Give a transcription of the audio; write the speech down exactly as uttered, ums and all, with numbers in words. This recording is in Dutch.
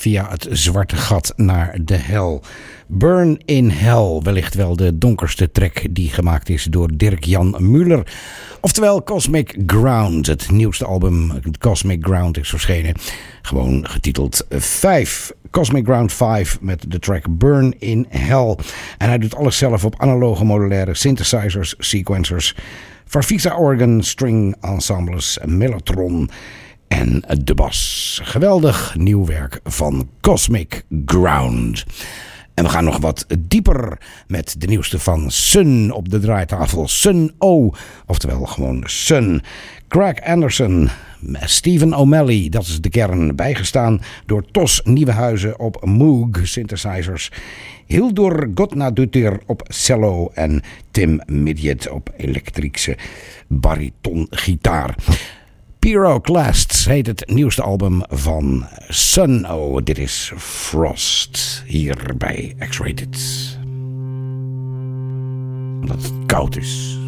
via het zwarte gat naar de hel. Burn in Hell, wellicht wel de donkerste track die gemaakt is door Dirk-Jan Muller. Oftewel Cosmic Ground, het nieuwste album Cosmic Ground is verschenen. Gewoon getiteld vijf. Cosmic Ground vijf met de track Burn in Hell. En hij doet alles zelf op analoge modulaire synthesizers, sequencers, Farfisa organ, string ensembles, mellotron en de bas. Geweldig nieuw werk van Cosmic Ground. En we gaan nog wat dieper met de nieuwste van Sun op de draaitafel. Sun O, oftewel gewoon Sun. Craig Anderson, Stephen O'Malley, dat is de kern, bijgestaan door Tos Nieuwenhuizen op Moog synthesizers, Hildur Godnadutir op cello en Tim Midget op elektrische baritongitaar. Pyroclasts heet het nieuwste album van Sun O. Dit is Frost, hier bij X-Rated. Omdat het koud is.